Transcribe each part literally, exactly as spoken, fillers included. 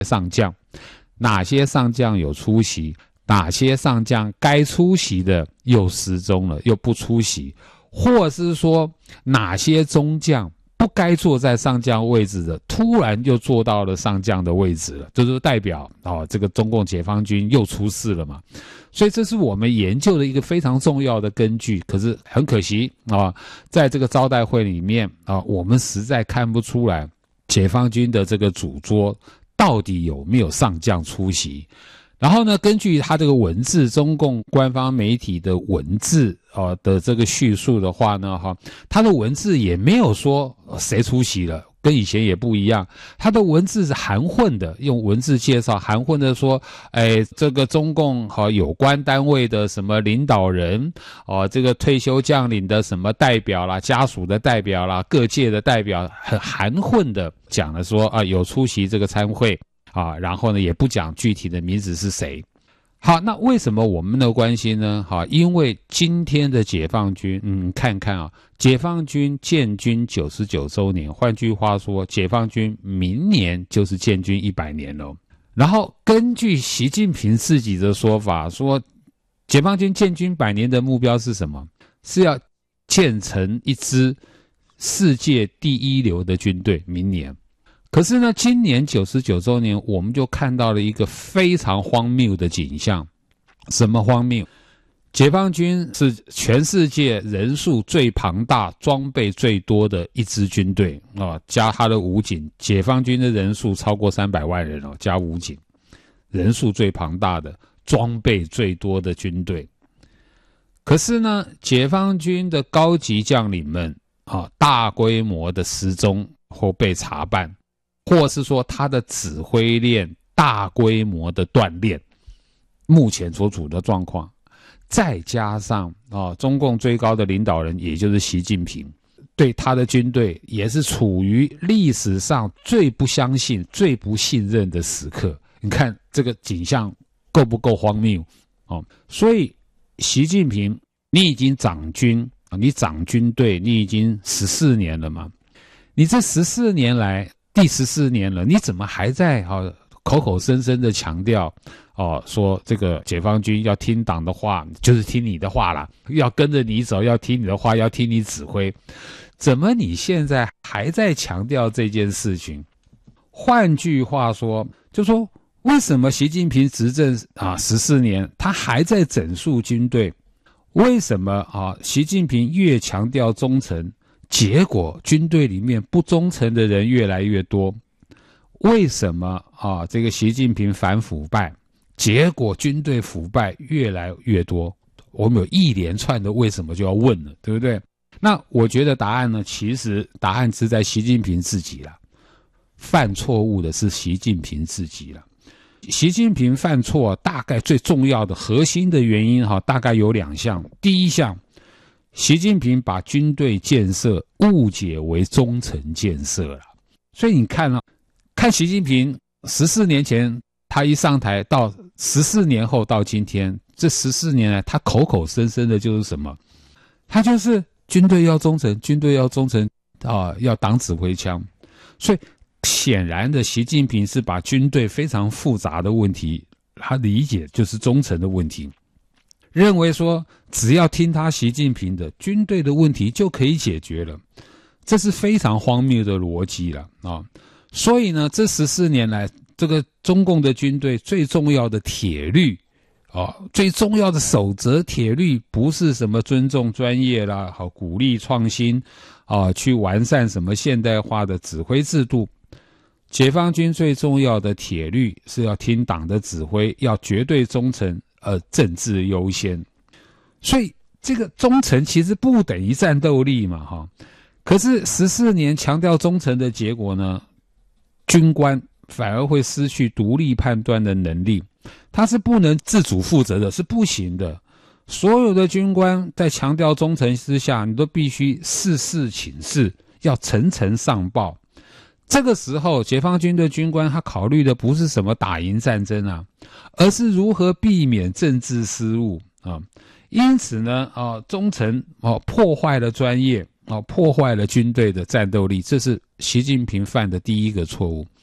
上将，哪些上将有出席，哪些上将该出席的又失踪了，又不出席，或是说哪些中将不该坐在上将位置的，突然又坐到了上将的位置了，这就是代表哦，这个中共解放军又出事了嘛。所以这是我们研究的一个非常重要的根据。可是很可惜啊，在这个招待会里面啊，我们实在看不出来解放军的这个主桌到底有没有上将出席。然后呢，根据他这个文字，中共官方媒体的文字啊的这个叙述的话呢，哈，他的文字也没有说谁出席了，跟以前也不一样。他的文字是含混的，用文字介绍，含混的说，哎，这个中共哈有关单位的什么领导人，哦，这个退休将领的什么代表啦，家属的代表啦，各界的代表，很含混的讲了说啊，有出席这个参会。啊，然后呢，也不讲具体的名字是谁。好，那为什么我们的关心呢？好，因为今天的解放军，嗯，看看啊，解放军建军九十九周年，换句话说，解放军明年就是建军一百年了。然后根据习近平自己的说法，说解放军建军百年的目标是什么？是要建成一支世界第一流的军队，明年。可是呢，今年九十九周年，我们就看到了一个非常荒谬的景象。什么荒谬？解放军是全世界人数最庞大、装备最多的一支军队啊，加他的武警，解放军的人数超过三百万人哦，加武警，人数最庞大的、装备最多的军队。可是呢，解放军的高级将领们啊，大规模的失踪或被查办。或是说他的指挥链大规模的断裂，目前所处的状况，再加上啊，中共最高的领导人也就是习近平，对他的军队也是处于历史上最不相信、最不信任的时刻。你看这个景象够不够荒谬？哦，所以习近平，你已经掌军，你掌军队，你已经十四年了嘛？你这十四年来。第十四年了，你怎么还在啊口口声声的强调哦，说这个解放军要听党的话，就是听你的话啦，要跟着你走，要听你的话，要听你指挥。怎么你现在还在强调这件事情？换句话说，就说为什么习近平执政啊十四年，他还在整肃军队？为什么啊习近平越强调忠诚？结果军队里面不忠诚的人越来越多，为什么啊？这个习近平反腐败，结果军队腐败越来越多。我们有一连串的为什么就要问了，对不对？那我觉得答案呢，其实答案是在习近平自己了。犯错误的是习近平自己了。习近平犯错，大概最重要的核心的原因哈，大概有两项。第一项。习近平把军队建设误解为忠诚建设了，所以你看啊，看习近平十四年前他一上台到十四年后到今天，这十四年来他口口声声的就是什么？他就是军队要忠诚，军队要忠诚啊，要党指挥枪。所以显然的，习近平是把军队非常复杂的问题，他理解就是忠诚的问题。认为说只要听他习近平的，军队的问题就可以解决了，这是非常荒谬的逻辑了啊！所以呢，这十四年来，这个中共的军队最重要的铁律啊，最重要的守则铁律，不是什么尊重专业啦，好鼓励创新啊，去完善什么现代化的指挥制度。解放军最重要的铁律是要听党的指挥，要绝对忠诚。呃，政治优先，所以这个忠诚其实不等于战斗力嘛，哈。可是十四年强调忠诚的结果呢，军官反而会失去独立判断的能力，他是不能自主负责的，是不行的。所有的军官在强调忠诚之下，你都必须事事请示，要层层上报。这个时候，解放军的军官他考虑的不是什么打赢战争啊，而是如何避免政治失误啊。因此呢，啊，忠诚哦破坏了专业，哦破坏了军队的战斗力，这是习近平犯的第一个错误。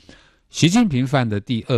习近平犯的第二